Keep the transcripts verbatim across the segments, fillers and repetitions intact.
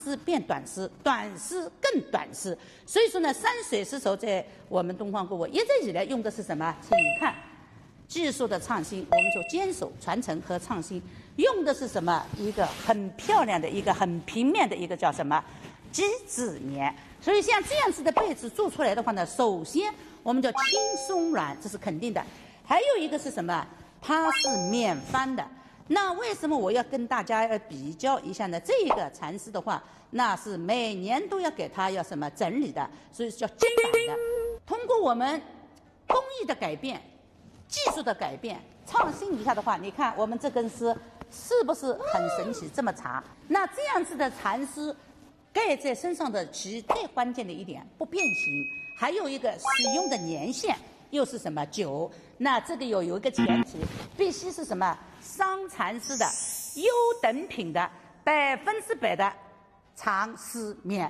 丝变短丝，短丝更短丝。所以说呢，山水丝绸在我们东方购物一直以来用的是什么？请看，技术的创新，我们说坚守、传承和创新，用的是什么？一个很漂亮的一个很平面的一个叫什么？机织棉。所以像这样子的被子做出来的话呢，首先我们叫轻松软，这是肯定的。还有一个是什么？它是免翻的。那为什么我要跟大家要比较一下呢？这个蚕丝的话，那是每年都要给它要什么整理的，所以叫金版的。通过我们工艺的改变、技术的改变、创新一下的话，你看我们这根丝是不是很神奇？这么长，那这样子的蚕丝盖在身上的其实最关键的一点不变形，还有一个使用的年限又是什么久？那这个有有一个前提，必须是什么？商蚕丝的优等品的百分之百的长丝棉。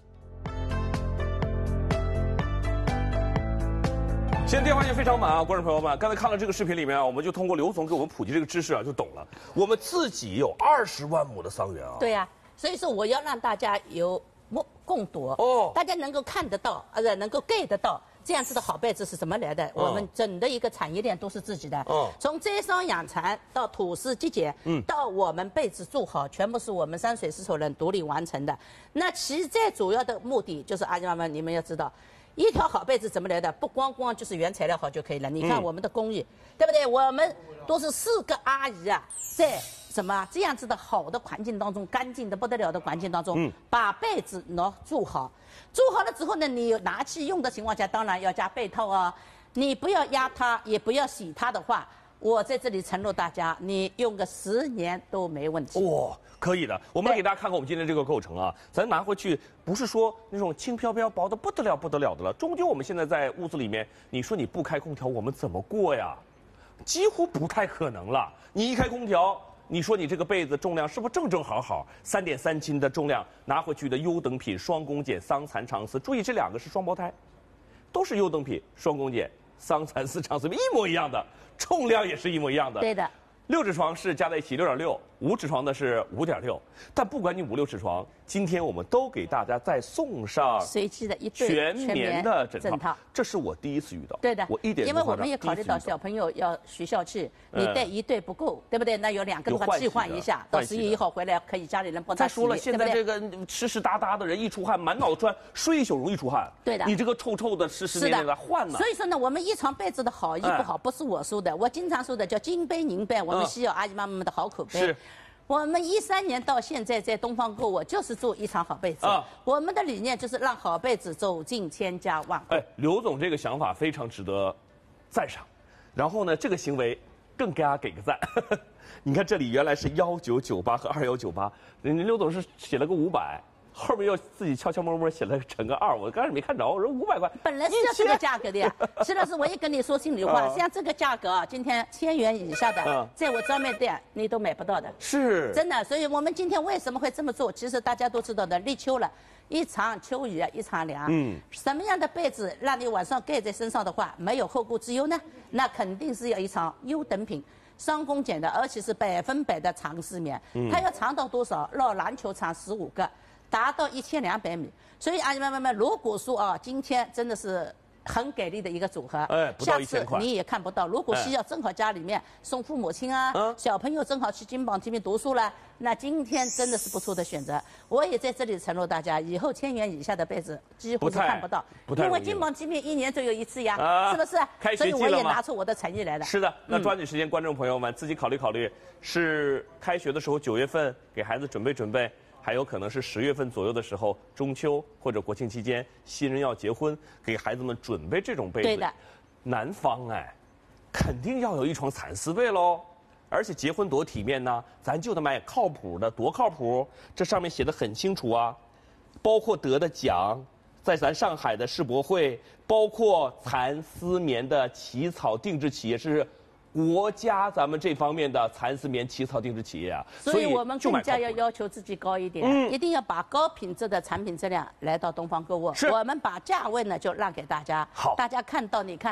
现在电话线非常满啊，观众朋友们，刚才看了这个视频里面啊，我们就通过刘总给我们普及这个知识啊，就懂了。我们自己有二十万亩的桑园啊。 对呀、啊，所以说我要让大家有目共睹哦，大家能够看得到，呃，能够 get 得到。这样子的好被子是怎么来的？哦、我们整的一个产业链都是自己的。哦，从摘桑养蚕到吐丝集结，嗯，到我们被子做好，全部是我们山水丝绸人独立完成的。那其最主要的目的就是阿姨妈妈，你们要知道，一条好被子怎么来的？不光光就是原材料好就可以了。你看我们的工艺，嗯、对不对？我们都是四个阿姨啊，在什么这样子的好的环境当中，干净的不得了的环境当中，嗯、把被子能做好。做好了之后呢，你拿去用的情况下，当然要加被套啊。你不要压它，也不要洗它的话，我在这里承诺大家，你用个十年都没问题。 哇、哦，可以的。我们来给大家看看我们今天这个构成啊，咱拿回去不是说那种轻飘飘、薄的不得了、不得了的了。终究我们现在在屋子里面，你说你不开空调，我们怎么过呀？几乎不太可能了。你一开空调，你说你这个被子重量是不是正正好好三点三斤的重量拿回去的优等品双工茧桑蚕长丝？注意这两个是双胞胎，都是优等品双工茧桑蚕丝长丝，一模一样的，重量也是一模一样的。 对的。 六指床是加在一起六点六，五指床的是五点六。但不管你五六指床，今天我们都给大家再送上随机的一对全棉的枕套。 枕套， 这是我第一次遇到。 对的， 我一点因为我们也考虑到小朋友要学校去，你带一对不够，对不对？那有两个的话替换一下，到十一号回来可以家里人帮他洗。 再说了，现在这个湿湿哒哒的人一出汗，满脑子穿，睡一宿容易出汗。 对的， 你这个臭臭的湿湿黏黏的换呢。 所以说呢，我们一床被子的好与不好，不是我说的，我经常说的叫金杯银杯，我们需要阿姨妈妈们的好口碑。 是。 我们一三年到现在在东方购物就是做一场好被子，啊、我们的理念就是让好被子走进千家万户。 哎，刘总这个想法非常值得赞赏，然后呢，这个行为更给他给个赞。你看这里原来是幺九九八和二幺九八，人家刘总是写了个五百。后面又自己悄悄摸摸写了乘个二，我刚开始没看着，我说五百块， 本来是要这个价格的呀。徐老师，我也跟你说心里话，像这个价格啊，今天千元以下的，在我专卖店你都买不到的， 是真的。所以我们今天为什么会这么做？其实大家都知道的，立秋了，一场秋雨一场凉。嗯，什么样的被子让你晚上盖在身上的话没有后顾之忧呢？那肯定是要一场优等品。双工茧的，而且是百分百的长丝棉，它要长到多少？绕篮球场十五个。达到一千两百米，所以阿姨妈妈们，如果说啊，今天真的是很给力的一个组合， 哎，不到一千块， 下次你也看不到。如果需要正好家里面送父母亲啊，嗯、小朋友正好去金榜题名读书了，那今天真的是不错的选择。我也在这里承诺大家，以后千元以下的被子几乎是看不到， 不太因为金榜题名一年只有一次呀， 啊、 是不是？ 开所以我也拿出我的诚意来了。 是的，那抓紧时间，嗯、观众朋友们自己考虑考虑，是开学的时候九月份给孩子准备准备。还有可能是十月份左右的时候，中秋或者国庆期间，新人要结婚，给孩子们准备这种被子。 对的， 男方哎，肯定要有一床蚕丝被喽。而且结婚多体面呢，咱就得买靠谱的，多靠谱！这上面写的很清楚啊，包括得的奖，在咱上海的世博会，包括蚕丝棉的起草定制企业是。国家咱们这方面的蚕丝棉起草定制企业啊， 所以我们更加要要求自己高一点，嗯、一定要把高品质的产品质量来到东方购物。 是， 我们把价位呢就让给大家， 好， 大家看到你看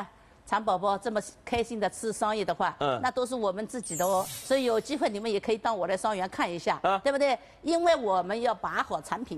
蚕宝宝这么开心的吃桑叶的话， 嗯那都是我们自己的哦。所以有机会你们也可以到我的桑园看一下， 啊对不对？因为我们要把好产品。